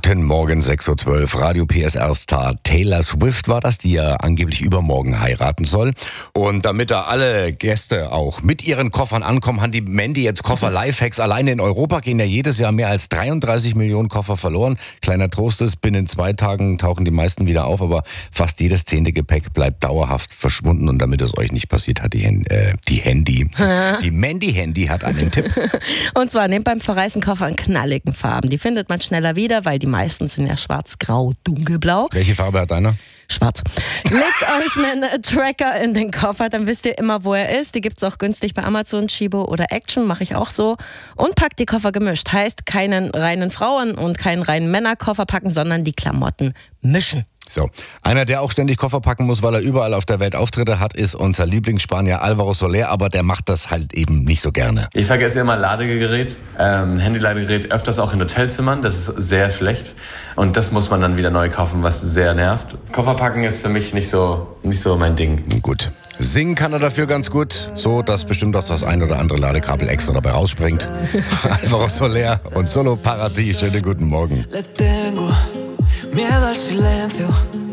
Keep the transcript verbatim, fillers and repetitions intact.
Guten Morgen, sechs Uhr zwölf, Radio P S R-Star Taylor Swift war das, die ja angeblich übermorgen heiraten soll. Und damit da alle Gäste auch mit ihren Koffern ankommen, haben die Mandy jetzt Koffer-Lifehacks. Alleine in Europa gehen ja jedes Jahr mehr als dreiunddreißig Millionen Koffer verloren. Kleiner Trost ist, binnen zwei Tagen tauchen die meisten wieder auf, aber fast jedes zehnte Gepäck bleibt dauerhaft verschwunden. Und damit es euch nicht passiert, hat die, äh, die Handy, die Mandy-Handy hat einen Tipp. Und zwar nehmt beim Verreisen Koffer in knalligen Farben. Die findet man schneller wieder, weil die meisten sind ja schwarz, grau, dunkelblau. Welche Farbe hat deiner? Schwarz. Legt euch einen Tracker in den Koffer, dann wisst ihr immer, wo er ist. Die gibt's auch günstig bei Amazon, Chibo oder Action, mache ich auch so. Und packt die Koffer gemischt. Heißt, keinen reinen Frauen- und keinen reinen Männerkoffer packen, sondern die Klamotten mischen. So, einer, der auch ständig Koffer packen muss, weil er überall auf der Welt Auftritte hat, ist unser Lieblingsspanier Alvaro Soler, aber der macht das halt eben nicht so gerne. Ich vergesse immer Ladegerät, ähm, Handy-Ladegerät, öfters auch in Hotelzimmern, das ist sehr schlecht und das muss man dann wieder neu kaufen, was sehr nervt. Koffer packen ist für mich nicht so, nicht so mein Ding. Gut. Singen kann er dafür ganz gut, so dass bestimmt auch das ein oder andere Ladekabel extra dabei rausspringt. Alvaro Soler und Solo Paradies, schönen guten Morgen. Le tengo miedo al silencio.